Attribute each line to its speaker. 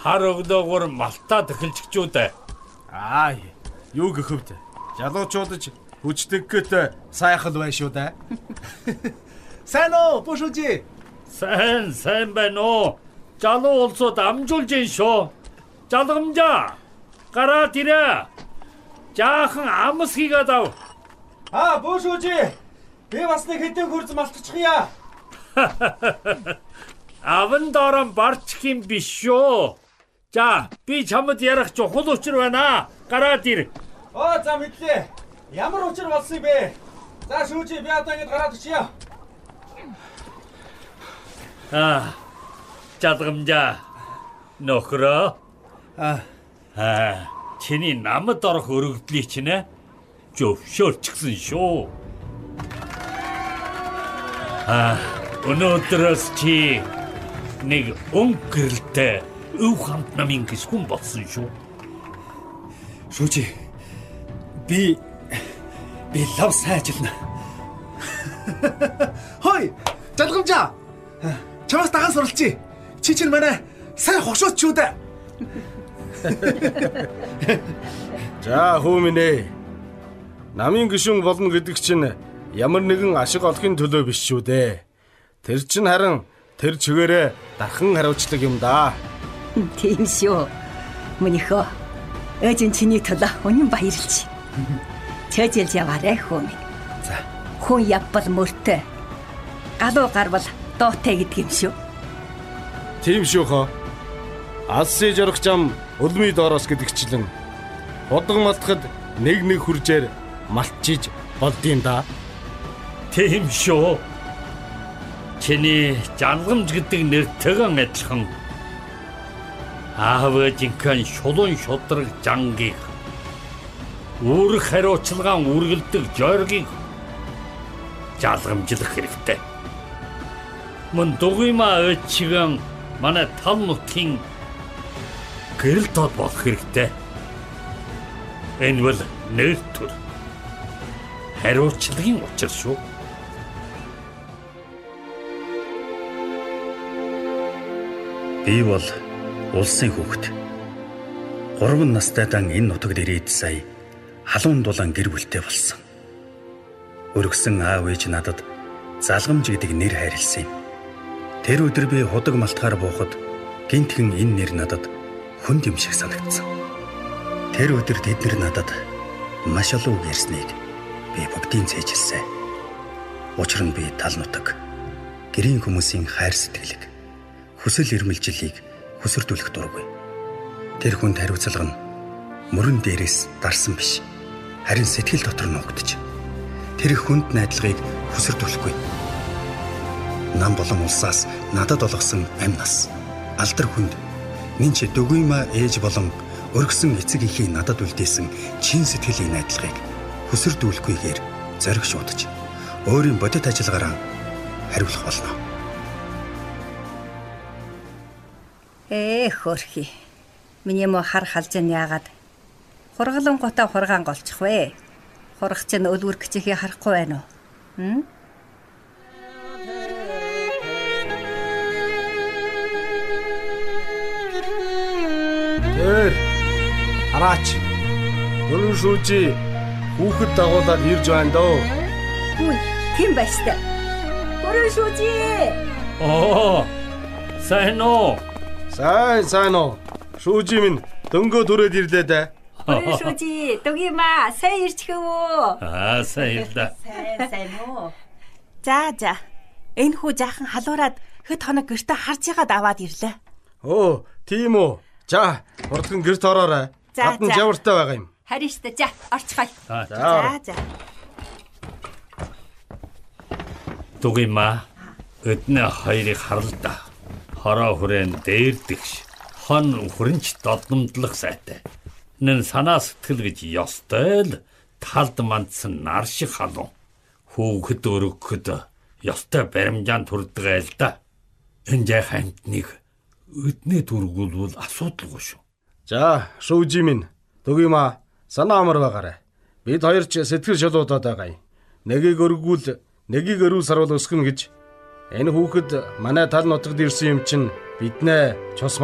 Speaker 1: хар өглөөгөр малтаад эхэлчих ч үү дээ.
Speaker 2: Юу гэхэвд залуучуудаж хүчтэйгтэй сайхан байна шүү дээ.
Speaker 3: Сайн уу, бушуужи?
Speaker 1: Сайн байна уу? Залуу улсууд амжуулж ин шүү. Залгамжаа. Гараад ирээ. Жаахан амс хийгээд ав.
Speaker 3: Бушуужи. Би бас нэг хэдэн хурц малтчихъя.
Speaker 1: Аван дорон барчих юм биш шүү. За, би чамд ярих чухал учир байна. Гараад ир.
Speaker 3: За мэдлээ. Ямар учир болсон юм бэ? За шүүжи, би одоо ингэж гараад очия.
Speaker 1: Залгамжаа. Нөхрөө. Чиний намд орох өргөдлийг чинь зөвшөөрчихсөн шүү. Өнөөдрөөс чи нэг өнгөрөлтэй өв хамт намын гисгүн болсон шүү.
Speaker 3: Шүүжи. Би лав сайн ажиллана. Хой, залгамжаа. Чамаас дагаан суралцъя. Чи чинь манай сайн хошууд ч үү дээ.
Speaker 2: За хүүминэ. Намын гишүүн болно гэдэг чинь ямар нэгэн ашиг олохын төлөө биш шүү дээ. Тэр чинь харин тэр чигээрээ дархан хариуцлага юм да.
Speaker 4: Тийм шүү. Мөнийхөө ээжин чиний төлөө үнэн баярлж. Чэжэлж яваарэ хүүмин.
Speaker 3: За.
Speaker 4: Хүн явбал мөртөө. Галуу гарвал дуутай гэдэг юм шүү.
Speaker 2: Тийм шүү хоо. Алсын жаргах зам улмын доороос гэдэгчлэн бодог малтахад нэг хүржээр малтчиж болдгийн да.
Speaker 1: Тийм шүү. Чиний Залгамж гэдэг нэртэйгэн адилхан аав ээжинхэн шулуун шудраг жангийг үүрэг хариуцлагаан үргэлдэг жойргийг залгамжлах хэрэгтэй. Мөн дугуймаа ээж чигэн манай тал нутгийн гэрэл тод болох хэрэгтэй. Энэ бол нэр төр хариуцлагын учир шүү.
Speaker 5: Би бол улсын хүүхэд. 3 настайдан энэ нутагт ирээд сая халуун дулаан гэр бүлтэй болсон. Өргөсөн аав ээж надад Залгамж гэдэг нэр хайрлсан юм. Тэр өдөр би худаг малтахаар буухад гинтхэн энэ нэр надад хүнд юм шиг санагдсан. Тэр өдөр тэднэр надад маш олон үг ярьсныг би бүгдийг цээжилсэн. Учир нь би тал нутаг, гэрийн хүмүүсийн хайр сэтгэлийг, хүсэл эрмэлзлийг хүсэрдүүлэх дургүй. Тэр хүнд хариуцлага нь мөрөн дээрээс дарсан биш. Харин сэтгэл дотор нуугдж тэр хүнд найдлагыг хүсэрдүүлэхгүй. Нам болон улсаас надад олгосон амь нас, алдар хүнд минь ч дөгүймаа ээж болон өргөсөн эцэг ихий надад үлдээсэн чин сэтгэлийн найдлагыг хүсэрдүүлэхгүйгээр зориг шуудаж өөрийн бодит ажиллагаараа хариулах болно.
Speaker 4: Хөрхи. Миний мө хар халжин яагаад хургалан гота хургаан голчих вэ? Хурах чинь өлвөр гिचхий харахгүй байна уу?
Speaker 2: Тэр хараач. Өрөн шүүжи хүүхэд дагуулаад ирж байна дөө.
Speaker 4: Хүй, тийм байж та. Өрөн шүүжи.
Speaker 1: Сайн уу?
Speaker 2: Сайн уу. Шүүжи минь дөнгөө түрээд ирлээ дээ.
Speaker 4: Өрөн шүүжи, дугиймаа сайн ирчихв үү?
Speaker 1: Сайн ирлээ.
Speaker 4: Сайн уу?
Speaker 6: За. Энэ хүү жаахан халуураад хэд хоног гэртээ харж ягаад аваад ирлээ.
Speaker 2: Тийм үү. За, хурдхан гэрт ороорой. Гадна жавартай байгаа юм.
Speaker 4: Харин штэ. За, орчихъя.
Speaker 6: За.
Speaker 1: Дугиймаа өднө хоёрыг харлаа. Хороо хүрэн дээрдэгш. Хон хүрэнч додномдлох сайтай. Нэн санаа сэтгэл гэж ёстой л талд мандсан нар шиг халуун. Хүүхэд өргөхөд ёстой баримжаан турдгаа л да. Энэ жахантныг өднөө дүргүүлвэл асуудалгүй шүү.
Speaker 2: За, шүүжи минь. Дугиймаа санаа амар байгаарай. Бид хоёр ч сэтгэл шалуудаад байгаа юм. Нэгийг өргөвүүл нэгийг өрүүл сарвал өсгөн гэж. Энэ хүүхэд манай тал нутагт ирсэн юм чинь биднээ цус